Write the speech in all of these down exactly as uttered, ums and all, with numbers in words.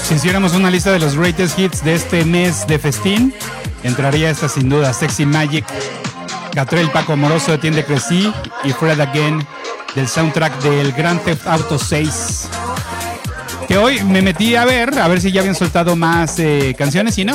Si hiciéramos una lista de los greatest hits de este mes de festín, entraría esta sin duda: Sexy Magic, Catriel, Paco Amoroso, Etienne de Crecy y Fred Again, del soundtrack del Grand Theft Auto seis. Que hoy me metí a ver, a ver si ya habían soltado más eh, canciones y no.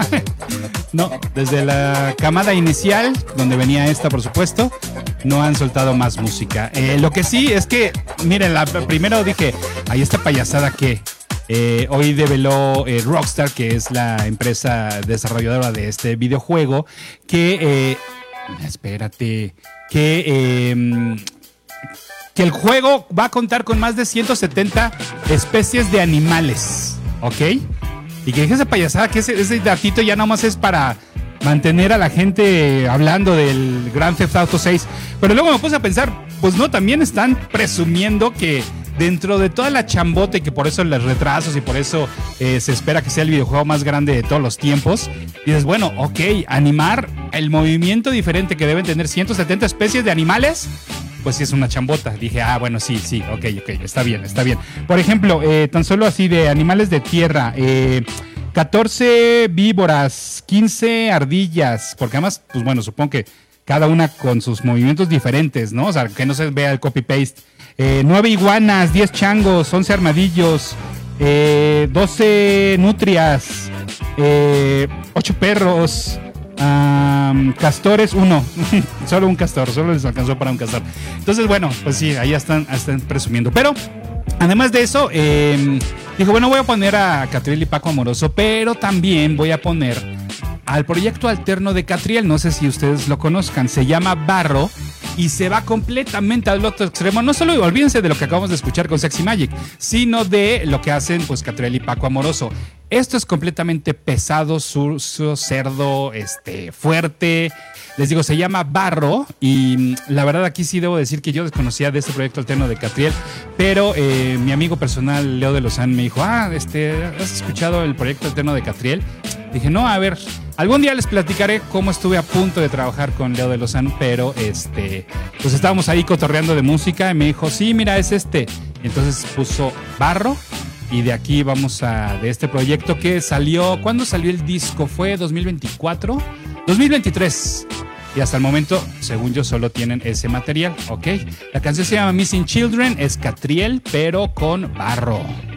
No, desde la camada inicial, donde venía esta por supuesto, no han soltado más música. Eh, lo que sí es que, miren, la, primero dije, ahí esta payasada que eh, hoy develó eh, Rockstar, que es la empresa desarrolladora de este videojuego, que, eh, espérate, que... Eh, que el juego va a contar con más de ciento setenta especies de animales, ¿ok? Y que dije esa payasada, que ese, ese datito ya nomás es para mantener a la gente hablando del Grand Theft Auto seis. Pero luego me puse a pensar, pues no, también están presumiendo que dentro de toda la chambota y que por eso los retrasos y por eso eh, se espera que sea el videojuego más grande de todos los tiempos, dices, bueno, ok, animar el movimiento diferente que deben tener ciento setenta especies de animales, pues sí es una chambota. Dije, ah, bueno, sí, sí, ok, ok, está bien, está bien. Por ejemplo, eh, tan solo así de animales de tierra, eh, catorce víboras, quince ardillas, porque además, pues bueno, supongo que cada una con sus movimientos diferentes, ¿no? O sea, que no se vea el copy-paste. Eh, nueve iguanas, diez changos, once armadillos, eh, doce nutrias, eh, ocho perros, Um, castores, uno. Solo un castor, solo les alcanzó para un castor. Entonces, bueno, pues sí, ahí están, están presumiendo. Pero, además de eso, eh, dijo, bueno, voy a poner a Catriel y Paco Amoroso, pero también voy a poner al proyecto alterno de Catriel. No sé si ustedes lo conozcan, se llama Barro y se va completamente al otro extremo. No solo olvídense de lo que acabamos de escuchar con Sexy Magic, sino de lo que hacen pues Catriel y Paco Amoroso. Esto es completamente pesado, sucio, cerdo, este, fuerte. Les digo, se llama Barro y la verdad aquí sí debo decir que yo desconocía de este proyecto alterno de Catriel, pero eh, mi amigo personal Leo de Lozán me dijo, ah, este, ¿has escuchado el proyecto alterno de Catriel? Dije, no, a ver, algún día les platicaré cómo estuve a punto de trabajar con Leo de Lozán, pero este, pues estábamos ahí cotorreando de música y me dijo, sí, mira, es este. Y entonces puso Barro. Y de aquí vamos a, de este proyecto que salió, ¿cuándo salió el disco? ¿Fue dos mil veinticuatro? dos mil veintitrés. Y hasta el momento, según yo, solo tienen ese material, ¿ok? La canción se llama Missing Children, es Catriel, pero con Barro.